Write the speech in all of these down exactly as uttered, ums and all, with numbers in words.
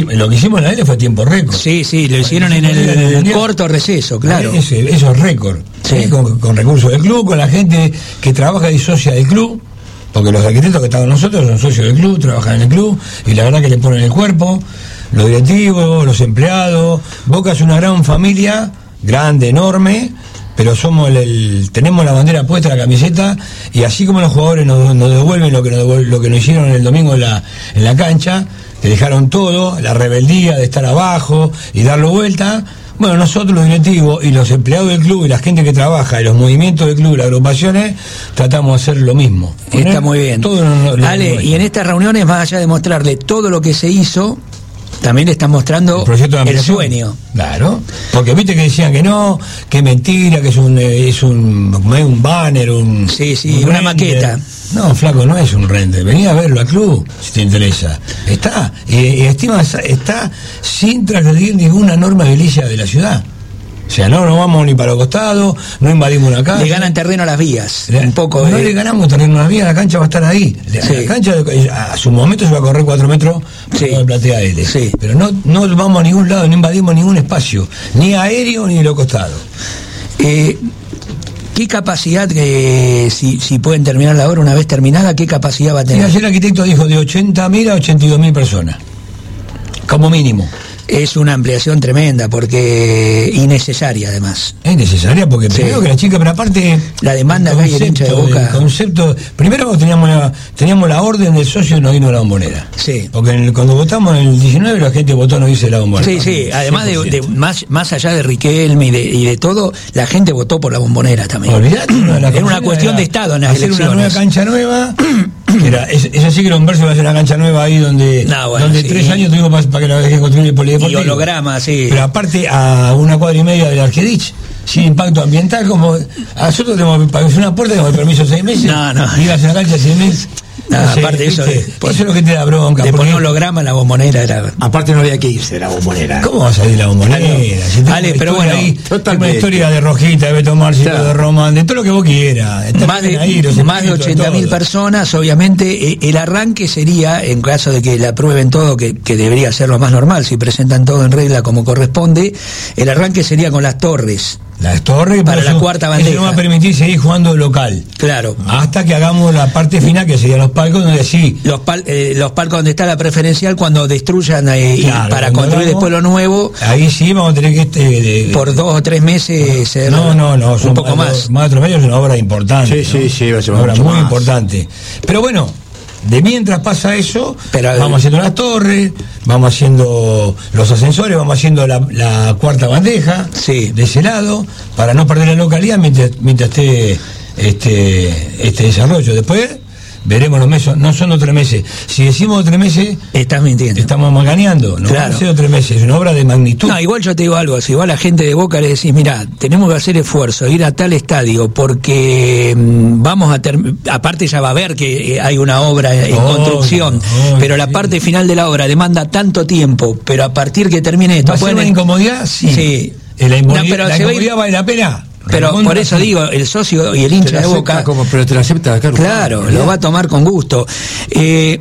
hicimos, lo que hicimos en la L fue tiempo récord. Sí, sí, lo hicieron en el, en el corto receso, claro. Eso, eso es récord. Sí. ¿Sí? Con, con recursos del club, con la gente que trabaja y socia del club, porque los arquitectos que están con nosotros son socios del club, trabajan en el club, y la verdad que le ponen el cuerpo, los directivos, los empleados. Boca es una gran familia, grande, enorme, pero somos el, el tenemos la bandera puesta, la camiseta, y así como los jugadores nos, nos devuelven lo que nos devuelven, lo que nos hicieron el domingo en la, en la cancha, que dejaron todo, la rebeldía de estar abajo y darlo vuelta. Bueno, nosotros los directivos y los empleados del club y la gente que trabaja y los movimientos del club y las agrupaciones tratamos de hacer lo mismo. Está muy bien. Todo lo, lo, Ale, lo y en estas reuniones, más allá de mostrarle todo lo que se hizo, también le están mostrando el, el sueño. Claro, porque viste que decían que no, que mentira, que es un es un, un banner, un sí, sí, un una render. maqueta. No, flaco, no es un render. Vení a verlo al club si te interesa. Está, y, y estima está sin transgredir ninguna norma edilicia de la ciudad. O sea, no, no vamos ni para los costados, no invadimos la cancha. Le ganan terreno a las vías, le, un poco. No de... le ganamos terreno a las vías, la cancha va a estar ahí. Sí. La cancha a su momento se va a correr cuatro metros sí. de platea L. Sí. Pero no, no vamos a ningún lado, no invadimos ningún espacio, ni aéreo ni de los costados. Eh, ¿Qué capacidad, que si, si pueden terminar la obra una vez terminada, qué capacidad va a tener? Sí, ayer el arquitecto dijo de ochenta mil a ochenta y dos mil personas, como mínimo. Es una ampliación tremenda, porque innecesaria además. Es necesaria porque sí. Primero que la chica, pero aparte la demanda que hay en hincha de Boca. El concepto, primero teníamos la, teníamos la orden del socio y no vino la bombonera. Sí. Porque en el, cuando votamos en el diecinueve la gente votó no dice la bombonera. Sí, sí, además de, de más más allá de Riquelme y de, y de todo, la gente votó por la bombonera también. Olvidate, no, la era una cuestión de Estado en las hacer elecciones. Una nueva cancha nueva. Era, es, es así que los Verso va a hacer una cancha nueva ahí donde, no, bueno, donde sí. tres años tuvimos para, para que la dejen construir el polideportivo. Y holograma, sí. Pero aparte a una cuadra y media del Arquedich, sin impacto ambiental, como a nosotros tenemos para hacer una puerta, tenemos el permiso seis meses. No, no. Y ibas a la cancha seis meses. No, no sé, aparte de eso, de, eso es lo que te da bronca. De poner holograma en la bombonera era. Aparte no había que irse de la bombonera. ¿Cómo va a salir la bombonera? Si vale, pero bueno, ahí, una historia de Rojita, de Beto Márcio, claro. De Román, de todo lo que vos quieras. Más de, ahí, más de ochenta mil personas, obviamente. El arranque sería, en caso de que la aprueben todo, que, que debería ser lo más normal, si presentan todo en regla como corresponde, el arranque sería con las torres. Las torres para la cuarta bandeja. Eso no va a permitir seguir jugando local. Claro. Hasta que hagamos la parte final, que serían los palcos, donde sí. Los, pal, eh, los palcos donde está la preferencial, cuando destruyan eh, claro, para construir hagamos, después lo nuevo. Ahí sí vamos a tener que. Este, de, de, por dos o tres meses. Ser no, no, no. Un poco más. Dos, más de tres meses es una obra importante. Sí, ¿no? sí, sí. Va a ser una obra muy más. importante. Pero bueno. De mientras pasa eso, pero, vamos haciendo las torres, vamos haciendo los ascensores, vamos haciendo la, la cuarta bandeja sí. de ese lado, para no perder la localidad mientras, mientras esté este, este desarrollo. Después veremos los meses, no son los tres meses. Si decimos tres meses, estás mintiendo. Estamos maganeando, no claro. van a ser tres meses, es una obra de magnitud. No, igual yo te digo algo, si va la gente de Boca le decís, mira, tenemos que hacer esfuerzo, ir a tal estadio, porque mmm, vamos a ter- aparte ya va a ver que eh, hay una obra en oh, construcción, oh, pero la sí. parte final de la obra demanda tanto tiempo, pero a partir que termine esto, ¿va a ser una incomodidad? Sí. sí. La incomodidad, no, pero la incomodidad vale la pena. Pero Ramón, por eso digo, el socio y el hincha de Boca como, pero te lo acepta, claro, claro, lo va a tomar con gusto. eh,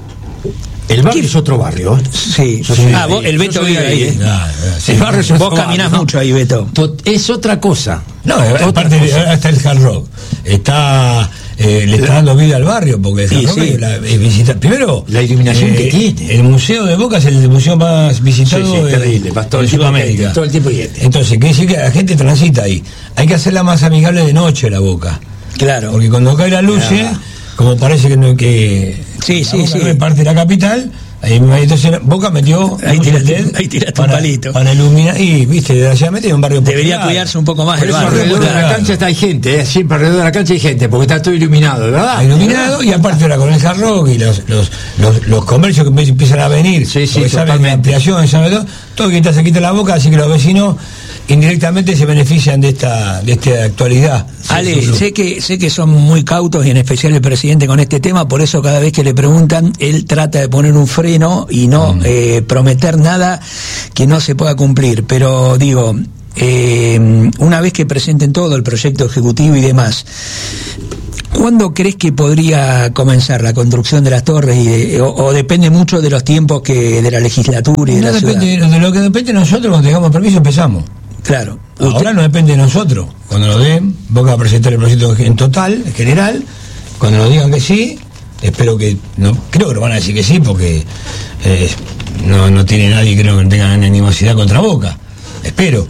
El barrio ¿qué? Es otro barrio. Sí. sí. Ah, vos, el Beto vive ahí. ahí. Ah, sí. El barrio es vos caminás ¿no? mucho ahí, Beto. Es otra cosa. No, aparte cosa. Está el Hard Rock. Está eh, le está dando vida al barrio porque el Hard Rock sí. la, es visita, primero la iluminación eh, que tiene. El museo de Boca es el museo más visitado sí, sí, de, terrible, de, de Sudamérica. Todo el tiempo gente. Entonces, quiere decir que la gente transita ahí. Hay que hacerla más amigable de noche la Boca. Claro. Porque cuando cae la luz, eh, como parece que no que sí, sí, Boca sí. no es parte de la capital. Ahí, entonces Boca metió ahí tiraste, ahí tiraste para, un palito para iluminar y viste desgraciadamente es un barrio debería popular. Cuidarse un poco más el barrio. Alrededor de la cancha está hay gente, ¿eh? Siempre alrededor de la cancha hay gente porque está todo iluminado, ¿verdad? Iluminado y aparte ahora con el Hard Rock y los los, los, los comercios que empiezan a venir, sí, sí, saben la ampliación, saben todo, todo que está se quita la Boca, así que los vecinos indirectamente se benefician de esta de esta actualidad. Ale, sí, sé que sé que son muy cautos y en especial el presidente con este tema, por eso cada vez que le preguntan él trata de poner un freno y no mm. eh, prometer nada que no se pueda cumplir, pero digo eh, una vez que presenten todo el proyecto ejecutivo y demás, ¿Cuándo crees que podría comenzar la construcción de las torres? Y de, o, o depende mucho de los tiempos que de la legislatura y de no la depende, ciudad? De lo que depende de nosotros, cuando tengamos permiso empezamos. Claro. Ahora Usted... no depende de nosotros. Cuando lo den, Boca va a presentar el proyecto en total, en general. Cuando nos digan que sí, espero que, no, creo que lo van a decir que sí, porque eh, no, no tiene nadie, creo que no tenga animosidad contra Boca. Espero.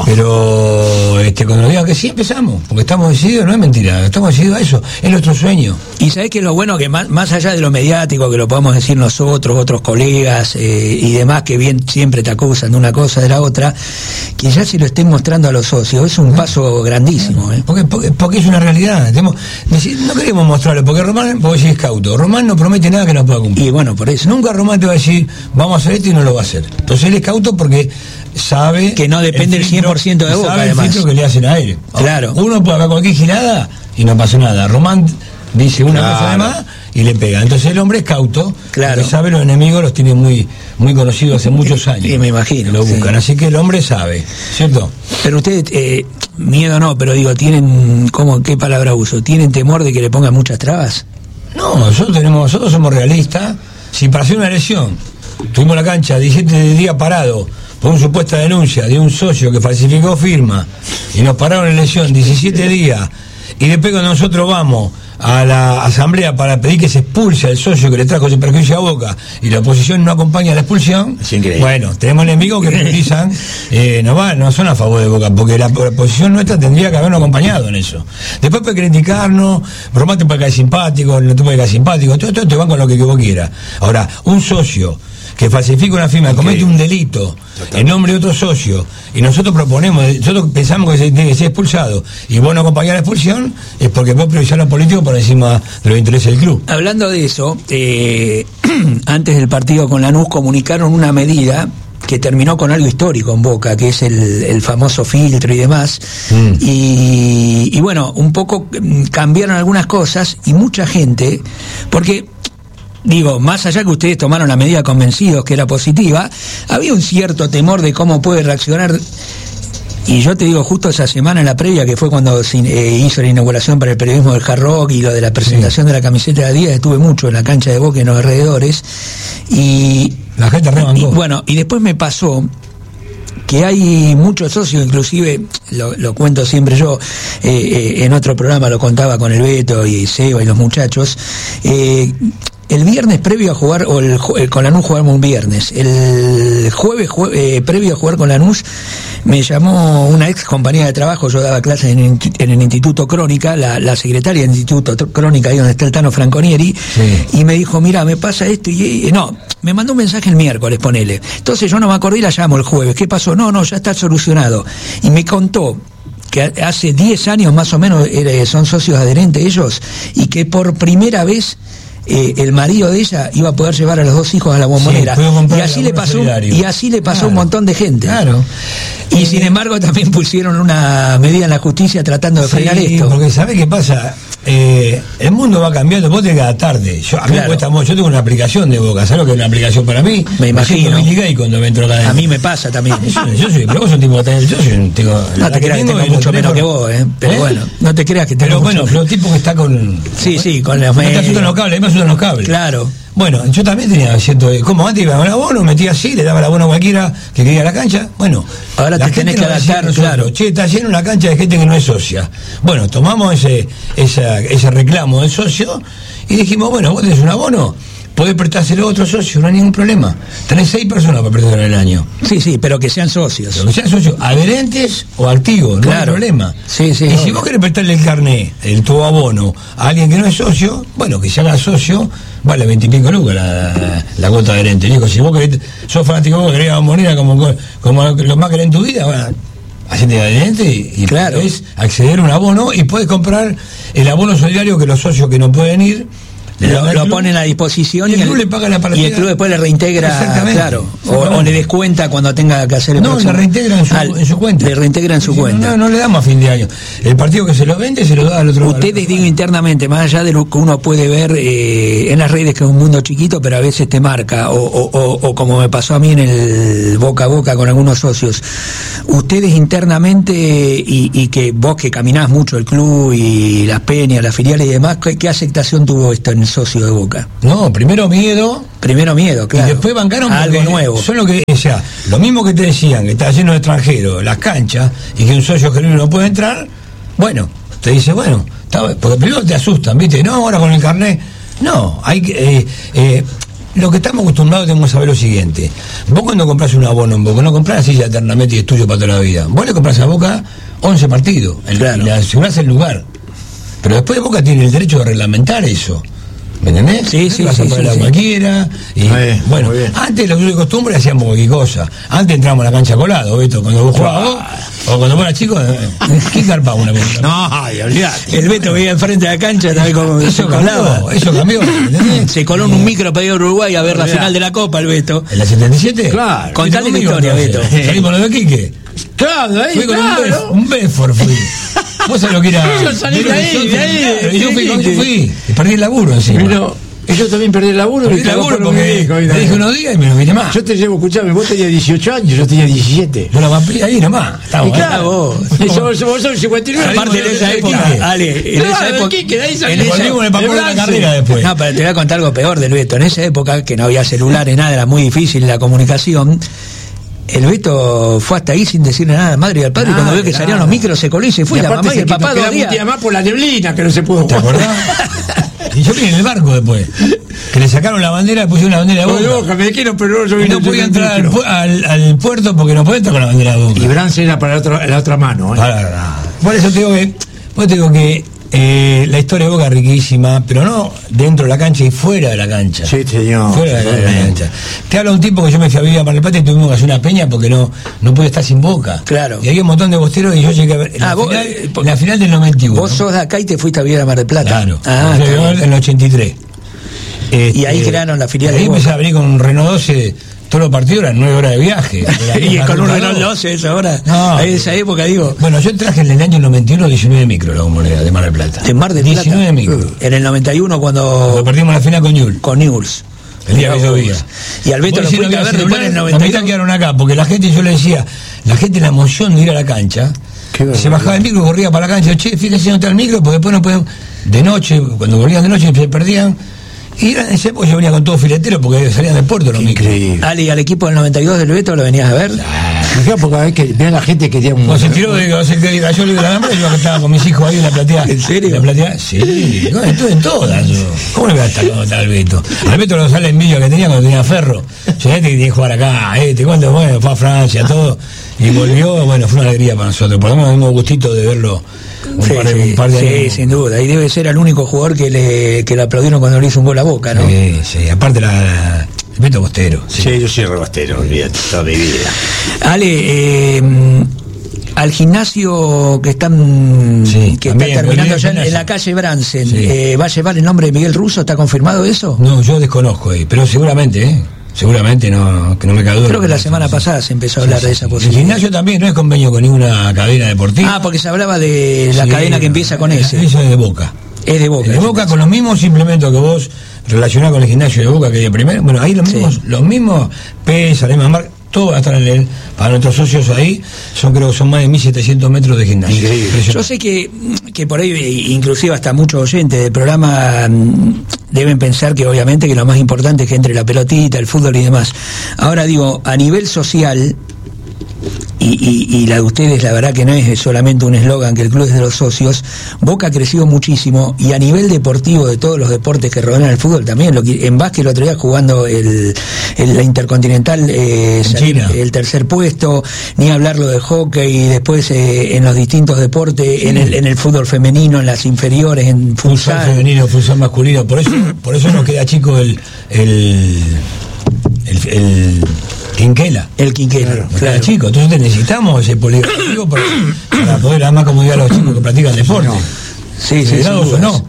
Pero este, cuando nos digan que sí, empezamos, porque estamos decididos, no es mentira, estamos decididos a eso, es nuestro sueño. Y sabés que lo bueno, que más, más allá de lo mediático, que lo podemos decir nosotros, otros colegas eh, y demás, que bien siempre te acusan de una cosa de la otra, que ya se lo estén mostrando a los socios, es un ¿Eh? paso grandísimo. ¿eh? Porque, porque, porque es una realidad. Tenemos, no queremos mostrarlo, porque Román, porque si es cauto, Román no promete nada que no pueda cumplir. Y bueno, por eso. Nunca Román te va a decir, vamos a hacer esto y no lo va a hacer. Entonces él es cauto porque sabe que no depende el cien por ciento de Boca, sabe además. El filtro que le hacen a él. Claro. Uno puede hacer cualquier girada y no pasa nada. Román dice una claro. cosa de más y le pega. Entonces el hombre es cauto, claro. porque sabe los enemigos, los tiene muy muy conocidos hace muchos años. Y me imagino. Lo buscan, sí. Así que el hombre sabe, ¿cierto? Pero ustedes, eh, miedo no, pero digo, ¿tienen, cómo, qué palabra uso? ¿Tienen temor de que le pongan muchas trabas? No, nosotros tenemos, nosotros somos realistas. Si para hacer una lesión tuvimos la cancha diecisiete días parado por una supuesta denuncia de un socio que falsificó firma y nos pararon en lesión diecisiete días, y después cuando nosotros vamos a la asamblea para pedir que se expulse al socio que le trajo ese perjuicio a Boca y la oposición no acompaña la expulsión, es increíble. Bueno, tenemos enemigos que priorizan, eh, no van, no son a favor de Boca, porque la, la oposición nuestra tendría que habernos acompañado en eso. Después puede criticarnos, Román te puede caer simpático, no te puede caer simpático, todo esto te van con lo que vos quieras. Ahora, un socio que falsifica una firma, okay. comete un delito Total. en nombre de otro socio, y nosotros proponemos, nosotros pensamos que se tiene que ser expulsado, y vos no acompañás la expulsión, es porque vos priorizás los políticos por encima de los intereses del club. Hablando de eso, eh, antes del partido con Lanús comunicaron una medida que terminó con algo histórico en Boca, que es el, el famoso filtro y demás, mm. y, y bueno, un poco cambiaron algunas cosas, y mucha gente, porque digo, más allá que ustedes tomaron la medida convencidos que era positiva, había un cierto temor de cómo puede reaccionar. Y yo te digo, justo esa semana en la previa, que fue cuando se eh, hizo la inauguración para el periodismo del Hard Rock y lo de la presentación sí. de la camiseta de Adidas, estuve mucho en la cancha de Boca y en los alrededores, y la gente y, bueno, y después me pasó que hay muchos socios, inclusive lo, lo cuento siempre yo, eh, eh, en otro programa lo contaba con el Beto y Seba y los muchachos, eh, el viernes previo a jugar, o el, el, con Lanús jugamos un viernes, el jueves jue, eh, previo a jugar con Lanús me llamó una ex compañera de trabajo, yo daba clases en, en el Instituto Crónica, la, la secretaria del Instituto Crónica, ahí donde está el Tano Franconieri, sí. y me dijo, mira, me pasa esto, y, y no, me mandó un mensaje el miércoles, ponele, entonces yo no me acordé y la llamo el jueves, ¿qué pasó? No, no, ya está solucionado, y me contó que hace diez años más o menos eh, son socios adherentes ellos, y que por primera vez Eh, el marido de ella iba a poder llevar a los dos hijos a la Bombonera, sí, y así le pasó y así le pasó claro. un montón de gente, claro. y eh, sin embargo también pusieron una medida en la justicia tratando de sí, frenar esto, porque ¿sabes qué pasa? Eh, el mundo va cambiando, vos tenés cada tarde. Yo, a mí claro. me cuesta mucho, yo tengo una aplicación de Boca, ¿sabes lo que es una aplicación para mí? Me imagino. Me cuando me entro acá. A mí me pasa también. yo, yo soy, pero vos sos un tipo que yo soy un tipo. No te creas que tengo mucho menos que vos, eh. Pero ¿Eh? bueno, no te creas que tengo Pero mucho bueno, pero el tipo que está con. Sí, sí, con los medios. No te asustan los cables, a mí me asustan los cables. Claro. Bueno, yo también tenía cierto. Como antes iba a un abono, metía así, le daba la abono a cualquiera que quería la cancha. Bueno, ahora te tenés que adaptar, claro. Che, está lleno una cancha de gente que no es socia. Bueno, tomamos ese, esa, ese reclamo del socio y dijimos, bueno, vos tenés un abono, podés prestárselo a otro socio, no hay ningún problema. Tenés seis personas para prestárselo en el año. Sí, sí, pero que sean socios. Pero que sean socios, adherentes o activos, no claro. hay problema. Sí, sí. Y no, si vos querés prestarle el carné, el tu abono, a alguien que no es socio, bueno, que se haga socio, vale veintipico lucas la, la cuota adherente. Digo, si vos querés, sos fanático vos, querés moneda como, como lo más querés en tu vida, bueno, hacete adherente y, y claro. podés acceder a un abono y podés comprar el abono solidario que los socios que no pueden ir lo, lo ponen a disposición y el, y el club le paga la partida. Y el club después le reintegra, claro, o, o le descuenta cuando tenga que hacer el no, próximo. le reintegra en su, Al, en su cuenta. Le reintegra en su sí, cuenta. No, no le damos a fin de año. El partido que se lo vende se lo da al otro. Ustedes, digo, internamente, más allá de lo que uno puede ver eh, en las redes, que es un mundo chiquito, pero a veces te marca, o, o, o, o como me pasó a mí en el boca a boca con algunos socios, ustedes internamente, y, y que vos que caminás mucho el club y las peñas, las filiales y demás, ¿qué, qué aceptación tuvo esto en el socio de Boca? No, primero miedo. Primero miedo, claro. Y después bancaron algo nuevo. Son lo que, o sea, lo mismo que te decían, que está lleno de extranjeros, las canchas, y que un socio genuino no puede entrar, bueno, te dice, bueno, está, porque primero te asustan, ¿viste? No, ahora con el carnet. No, hay que... Eh, eh, lo que estamos acostumbrados tenemos que saber lo siguiente. Vos cuando compras un abono en Boca, no compras la silla eternamente y es tuyo para toda la vida. Vos le compras a Boca once partidos, el, claro. Y le asegurás el lugar. Pero después Boca tiene el derecho de reglamentar eso. ¿Me entendés? Sí, sí, vas sí, a pagar sí, a sí. cualquiera. Y, Ay, bueno, antes los de costumbre hacíamos cualquier cosa. Antes entrábamos a la cancha colado, Beto, cuando vos jugabas vos, o cuando vos eras chico, ¿quién carpaba una cosa? No, ay, olvidate. El Beto veía enfrente de la cancha también como eso cambió, eso cambió, ¿entendés? Se coló en un micro para ir a Uruguay a ver la final de la Copa, el Beto. ¿En la setenta y siete? Claro. Contale la historia, Beto. Salimos los de Quique. Claro, ahí, fui con claro. un Bedford fui. Vos sabés lo que era. Yo salí de ahí, de ahí. Yo fui, yo fui. Y perdí el laburo encima. Pero, yo también perdí el laburo. Perdí el laburo porque me dije unos días y me lo vine más. Yo te llevo, escuchame, vos tenías dieciocho años, yo tenía diecisiete. Yo la vampí ahí nomás. Estamos, y claro, vos. Vos sos cincuenta y nueve. Aparte en esa época, Ale, en esa época. En esa época carrera después. No, pero te voy a contar algo peor del Beto. En esa época, que no había celulares, nada, era muy difícil la comunicación. El Beto fue hasta ahí sin decirle nada a la madre y al padre, ah, y cuando vio que salieron los micros se coló y se fue. Y la mamá y el papá dos días. Un más por la neblina que no se pudo. ¿Te acordás? Y yo vine en el barco después. Que le sacaron la bandera, pusieron la bandera de Boca. No, Boca, me quiero, pero yo y no podía entrar al, al, al puerto porque no podía entrar con la bandera de Boca. Y Brance era para la otra, la otra mano. ¿eh? Para, por eso te digo que, por te digo que eh, la historia de Boca es riquísima, pero no dentro de la cancha y fuera de la cancha. Sí, señor. Fuera sí, de la cancha. Te habla un tipo que yo me fui a vivir a Mar del Plata y tuvimos que hacer una peña porque no, no pude estar sin Boca. Claro. Y había un montón de bosteros y yo llegué a ver. En, ah, la, vos, final, eh, en la final del noventa y uno. Vos sos de acá y te fuiste a vivir a Mar del Plata. Claro. Ah, en el ochenta y tres. Este, y ahí crearon la filial. Ahí empecé a venir con un Renault doce. Todos los partidos eran nueve horas de viaje. Y con un Renault doce esa hora. No. En esa época, digo. Bueno, yo traje en el año noventa y uno diecinueve micros la bombonera de Mar del Plata. ¿De Mar del Plata? diecinueve micros. En el noventa y uno cuando... Cuando perdimos la final con Newell's. Con Newell's. El día que llovía. Y al Beto lo fuiste a ver después en el noventa y dos. quedaron acá, porque la gente, yo le decía, la gente la emoción de ir a la cancha, se bajaba el micro y corría para la cancha. Che, fíjese dónde está el micro, porque después no pueden... De noche, cuando volvían de noche se perdían. Y en ese época yo venía con todo filetero porque salían del puerto los micros. Ale, ¿y al equipo del noventa y dos del Beto lo venías a ver? Claro, porque que, vean la gente que quería un... Cuando se tiró de que se cayó de la hambre, yo estaba con mis hijos ahí en la platea. ¿En serio? ¿En la platea? Sí, no, estuve en todas. Yo. ¿Cómo le voy a estar cuando estaba el Beto? Al Beto lo sale envidia que tenía cuando tenía Ferro. Yo este que tenía que jugar acá, este, cuando bueno, fue a Francia, todo. Y volvió, bueno, fue una alegría para nosotros. Por lo menos tengo gustito de verlo. Un sí, par de, sí, un par de sí, años. Sin duda. Y debe ser el único jugador que le, que le aplaudieron cuando le hizo un gol a Boca, ¿no? Sí, sí. Aparte la, la el Beto Bostero. Sí. sí, yo soy rebostero, olvídate, toda mi vida. Ale, eh, al gimnasio que están sí, que también, está terminando ya en, gimnasio. en la calle Bransen, sí. eh, ¿va a llevar el nombre de Miguel Russo? ¿Está confirmado eso? No, yo desconozco ahí, pero seguramente, ¿eh? Seguramente, no, que no me cabe duda. Creo que la semana pasada se empezó a hablar sí, sí, de esa posibilidad. El gimnasio también no es convenio con ninguna cadena deportiva. Ah, porque se hablaba de la sí, cadena que empieza con ese. Eso es de Boca. Es de Boca. Es de Boca con los mismos implementos que vos relacionás con el gimnasio de Boca que de primero. Bueno, ahí los mismos, sí. los mismos pesas, la misma marca, todo va a estar en el, para nuestros socios ahí, son creo que son más de mil setecientos metros de gimnasio. Increíble. Yo sé que, que por ahí, inclusive hasta muchos oyentes del programa deben pensar que obviamente que lo más importante es que entre la pelotita, el fútbol y demás. Ahora digo, a nivel social, y, y, y la de ustedes la verdad que no es solamente un eslogan que el club es de los socios, Boca ha crecido muchísimo y a nivel deportivo de todos los deportes que rodean el fútbol también, lo que, en básquet el otro día jugando el, el la Intercontinental eh, China. el tercer puesto, ni hablarlo de hockey y después eh, en los distintos deportes, sí. en, el, en el fútbol femenino, en las inferiores, en futsal, futsal femenino, futsal masculino, por eso por eso nos queda chico el el el, el Quinquela. El Quinquela, claro, claro. Chico, entonces necesitamos ese polideportivo para, para poder dar más comodidad a los chicos que practican deporte. Sí, sí, sí. O no.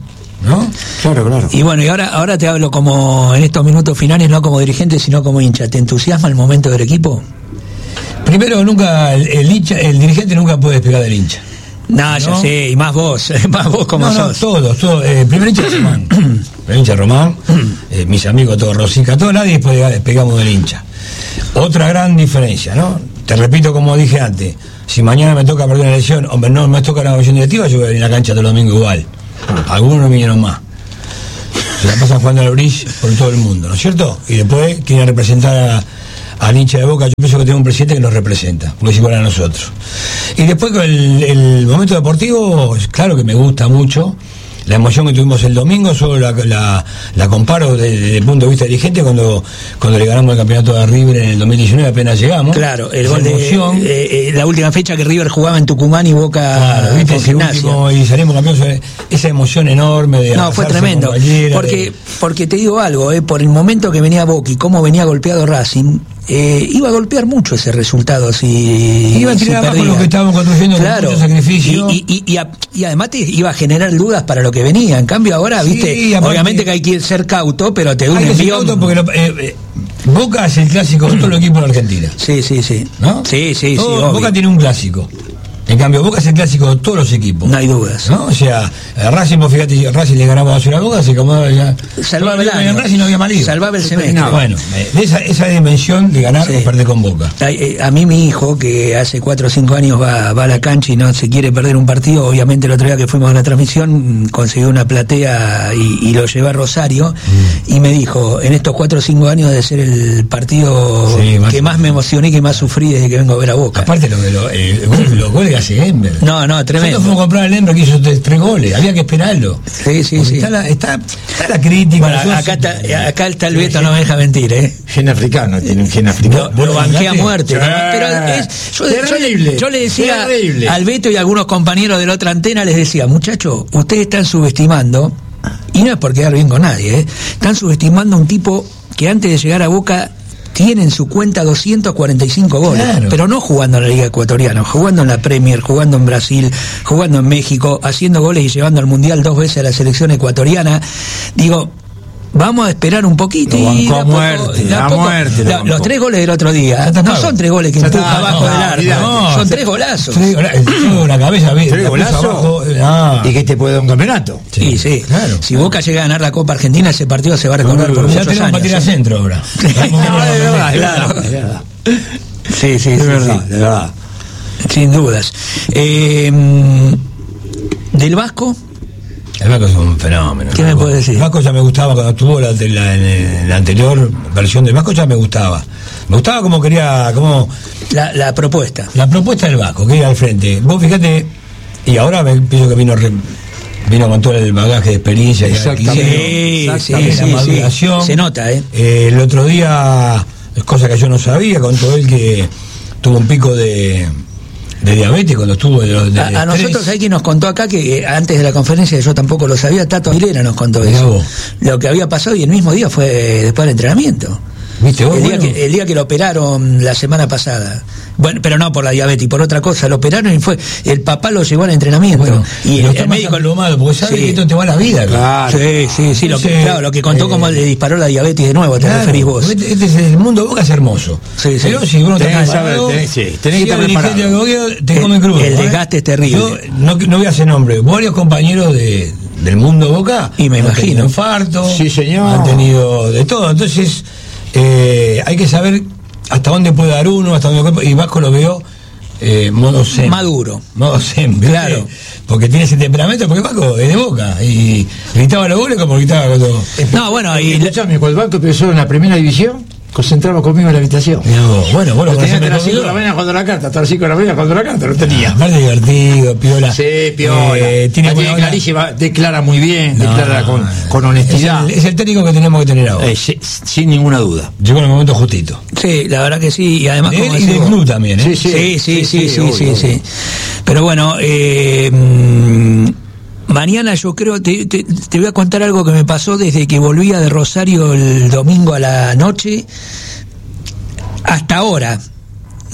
¿no? Claro, claro. Y bueno, y ahora, ahora te hablo como en estos minutos finales, no como dirigente, sino como hincha. ¿Te entusiasma el momento del equipo? Primero, nunca el, el hincha, el dirigente nunca puede despegar del hincha. No, ¿No? ya sé, y más vos, más vos como no, no, sos. todos, todos. Eh, primer hincha es Román. primer hincha Román, eh, mis amigos, todos, Rosica, todos, nadie después despegamos del hincha. Otra gran diferencia, ¿no? Te repito, como dije antes, si mañana me toca perder una elección, o no me toca la elección directiva, yo voy a venir a la cancha todo el domingo igual. Algunos no vinieron más. Se la pasan jugando al bridge por todo el mundo, ¿no es cierto? Y después quieren representar a, al hincha de Boca. Yo pienso que tengo un presidente que nos representa, porque es igual a nosotros. Y después con el, el momento deportivo, claro que me gusta mucho. La emoción que tuvimos el domingo, solo la, la, la comparo desde, desde el punto de vista dirigente cuando, cuando le ganamos el campeonato de River en el dos mil diecinueve, apenas llegamos. Claro, el Esa gol de emoción. eh, eh, la última fecha que River jugaba en Tucumán y Boca Claro, ¿viste? con Ese Gimnasia. último, y salimos campeones, esa emoción enorme de No, fue abrazarse tremendo. con Ballera, Porque, de- porque te digo algo, eh, por el momento que venía Boca y cómo venía golpeado Racing, eh, iba a golpear mucho ese resultado si Iba a si tirar abajo perdía. lo que estábamos construyendo Claro. con mucho sacrificio. Y, y, y, a- y además te iba a generar dudas para lo que venía. En cambio ahora, Sí, viste, aparte- obviamente que hay que ser cauto, pero te da un Hay que ser envión. cauto porque lo- eh, eh, Boca es el clásico de todos los equipos de Argentina, Sí, sí, sí. ¿no? Sí, sí, sí, Todo- obvio. Boca tiene un clásico. En cambio, Boca es el clásico de todos los equipos. No hay dudas. ¿No? O sea, a Racing, vos fíjate, Racing le ganamos a la Boca, se acomodaba ya. Salvaba el En año. Racing no había mal ido. Salvaba el Se semestre. terminaba. Bueno, eh, de esa, esa dimensión de ganar Sí. o perder con Boca. A, eh, a mí mi hijo, que hace cuatro o cinco años va, va a la cancha y no se quiere perder un partido, obviamente el otro día que fuimos a la transmisión consiguió una platea y, y lo llevé a Rosario mm. y me dijo, en estos cuatro o cinco años de ser el partido Sí, más que más me emocioné y que más sufrí desde que vengo a ver a Boca. Aparte, lo, lo, eh, los goles que hace Ember. No, no, tremendo. Nosotros fuimos a comprar al Ember que hizo tres, tres goles, había que esperarlo. Sí, sí, Porque sí. Está la, está, está la crítica. Bueno, nosotros- acá está, acá está el Beto, no me deja mentir, ¿eh? Gen africano, tiene un gen africano. Lo, lo banqué a fíjate. muerte. Sí. ¿no? Pero es, yo, Terrible, yo, yo le decía terrible. al Beto y a algunos compañeros de la otra antena, les decía, muchachos, ustedes están subestimando, y no es por quedar bien con nadie, ¿eh? Están subestimando a un tipo que antes de llegar a Boca tiene en su cuenta doscientos cuarenta y cinco goles, Claro. pero no jugando en la Liga Ecuatoriana, jugando en la Premier, jugando en Brasil, jugando en México, haciendo goles y llevando al Mundial dos veces a la selección ecuatoriana. Digo, vamos a esperar un poquito. Lo y bancó de a poco- muerte, de a a poco- muerte lo la- bancó. los tres goles del otro día Ya está no pago. son tres goles que Ya empuja está, abajo no, del arco, olvidate. son No, tres golazos. Tres gola- el chico de la cabeza, ¿ves? Tres La puso golazos abajo, eh, ah. y que te puede dar un campeonato. Sí, sí. Claro. Si Boca llega a ganar la Copa Argentina, ese partido se va a recordar por Ya muchos tenemos años. para tirar ¿eh? centro ahora. No, es verdad, es Claro. verdad, es verdad. Sí, sí, sí, Es verdad, sí. es verdad. Sin dudas. Eh, ¿Del Vasco? El Vasco es un fenómeno. ¿Qué me Vasco. puede decir? El Vasco ya me gustaba cuando estuvo la, la- en, en la anterior versión del Vasco, ya me gustaba. Me gustaba como quería, como La, la propuesta. la propuesta del Vasco, que iba al frente. Vos fíjate, y ahora me pienso que vino re- vino con todo el bagaje de experiencia. que Exactamente. adquirió, Sí, sí, la sí, sí. maduración. Se nota, ¿eh? Eh, el otro día, es cosa que yo no sabía, contó él que tuvo un pico de, de diabetes cuando estuvo de, los- de A, a estrés. nosotros hay quien nos contó acá que eh, antes de la conferencia, yo tampoco lo sabía, Tato Aguilera nos contó Mirá eso. vos. Lo que había pasado y el mismo día fue después del entrenamiento. ¿Viste vos? El día, Bueno. que, el día que lo operaron la semana pasada. Bueno, pero no por la diabetes, por otra cosa. Lo operaron y fue. El papá lo llevó al entrenamiento. Bueno, y lo el, está el más médico. aplomado, porque sabe Sí. que esto te va a la vida. Claro. Sí, sí, sí. Lo que, Entonces, claro, lo que contó eh, cómo le disparó la diabetes de nuevo, te Claro, referís vos. Este, este es el mundo de Boca, es hermoso. Sí, sí. Pero si uno Tenés está que saber, preparado, tenés- sí, tenés que si estar el dirigente preparado. de gobierno te El- come crudo. el ¿eh? desgaste es terrible. Yo no, no voy a hacer nombre. Varios compañeros de, del mundo Boca Y me han imagino. tenido infarto, Sí, señor. han tenido de todo. Entonces, eh, hay que saber hasta dónde puede dar uno, hasta dónde. Y Vasco lo veo eh, modo zen. Maduro. Modo zen, ¿viste? Claro. Porque tiene ese temperamento, porque Vasco es de Boca. Y gritaba los goles como gritaba cuando. No, bueno, y. Escuchame, cuando el banco empezó en la primera división, concentraba conmigo en la habitación. Mirá vos, bueno, vos lo Lo tenía conocés hasta las cinco de mejor la que yo. mañana jugando la carta, hasta las cinco de la mañana jugando la carta, lo tenía. Aparte divertido, piola. Sí, piola. Eh, tiene La buena onda. clarísima, declara muy bien, No, declara con, con Es honestidad. el, es el técnico que tenemos que tener ahora. Eh, sí, sin ninguna duda. Llegó en el momento justito. Sí, la verdad que sí. Y además, De como él y decís del vos- club también, ¿eh? Sí, sí, sí, sí, sí, obvio, sí, obvio. sí. Pero bueno, eh, mm, mañana yo creo, te, te, te voy a contar algo que me pasó desde que volvía de Rosario el domingo a la noche hasta ahora.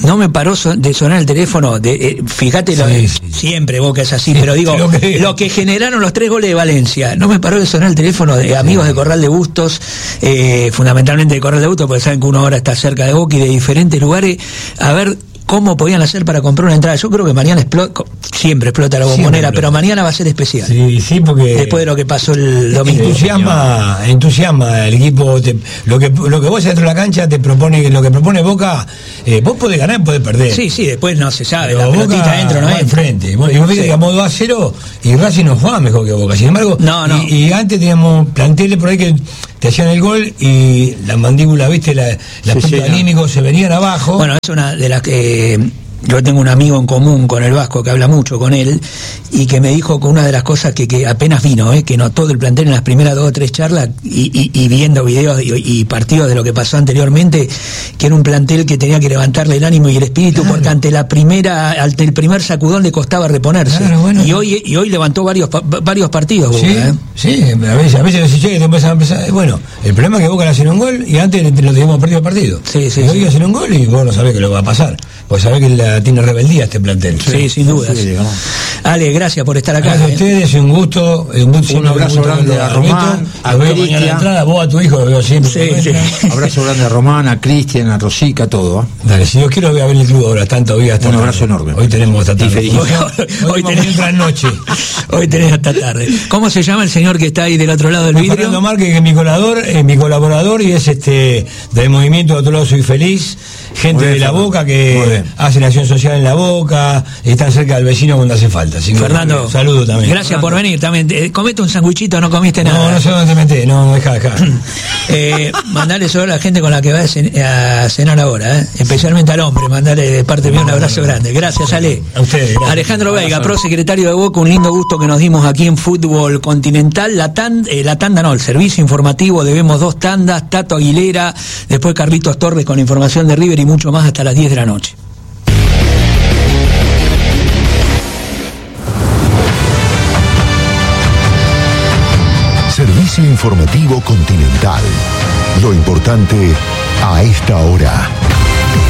no me paró de sonar el teléfono, de, eh, fíjate, sí, lo, sí, siempre Boca es así, sí, pero digo, lo que... lo que generaron los tres goles de Valencia, no me paró de sonar el teléfono de amigos sí. de Corral de Bustos, eh, fundamentalmente de Corral de Bustos, porque saben que uno ahora está cerca de Boca y de diferentes lugares, a ver cómo podían hacer para comprar una entrada. Yo creo que mañana explota, siempre explota la Bombonera, pero mañana va a ser especial. Sí, sí, porque después de lo que pasó el domingo. Entusiasma, entusiasma el equipo. Te, lo que lo que vos dentro de la cancha te propone, lo que propone Boca, eh, vos podés ganar, podés perder. Sí, sí, después no se sabe. Pero la Boca pelotita adentro no es. Enfrente. Y vos fíjate sí. que a modo a cero y Racing nos va mejor que Boca. Sin embargo, no, no. Y, y antes teníamos planteles por ahí que te hacían el gol y la mandíbula, viste, la, la sí, punta sí, anímico no. se venían abajo. Bueno, es una de las que yo tengo un amigo en común con el Vasco que habla mucho con él y que me dijo que una de las cosas que, que apenas vino, eh, que notó del plantel en las primeras dos o tres charlas y, y, y viendo videos y, y partidos de lo que pasó anteriormente, que era un plantel que tenía que levantarle el ánimo y el espíritu, claro. porque ante la primera, ante el primer sacudón le costaba reponerse. Claro, bueno. Y hoy y hoy levantó varios varios partidos. Sí, Boca, ¿eh? sí, a veces a veces decís, che, que te empiezan a empezar. Bueno, el problema es que Boca le hacen un gol y antes lo teníamos partido a partido. Sí, sí, y hoy sí. hacen un gol y vos no sabés que lo va a pasar. Vos sabés que la, tiene rebeldía este plantel. Sí, sí sin duda. Sí, Ale, gracias por estar acá. Gracias a ustedes, un gusto. Un, gusto, un abrazo un grande a Román, a Cristian. Vos a tu hijo lo veo siempre. Sí, sí. Abrazo grande a Román, a Cristian, a Rosica, todo. ¿eh? Dale, si Dios quiere voy a ver el club ahora, tanto hoy hasta un abrazo enorme. Hoy tenemos hasta tarde. Hoy, hoy, hoy tenés la noche. Hoy tenés hasta tarde. ¿Cómo se llama el señor que está ahí del otro lado del vidrio? Fernando Márquez, que es mi colaborador, es mi colaborador y es este del movimiento De Otro Lado Soy Feliz. Gente bien, de la Boca que hace la acción social en la Boca, están cerca del vecino cuando hace falta. Así que, Fernando, saludo también. Gracias Fernando. por venir también. Eh, comete un sanguichito, no comiste nada. No, no sé dónde te metés, no, deja, deja. eh, mandale solo a la gente con la que va a cenar ahora, ¿eh? Especialmente al hombre, mandale de parte mía un abrazo grande. Gracias, Ale. A ustedes. Gracias. Alejandro Veiga, prosecretario de Boca, un lindo gusto que nos dimos aquí en Fútbol Continental. La tanda, eh, la tanda no, el servicio informativo, debemos dos tandas, Tato Aguilera, después Carlitos Torres con la información de River y mucho más hasta las diez de la noche. Servicio informativo Continental. Lo importante a esta hora.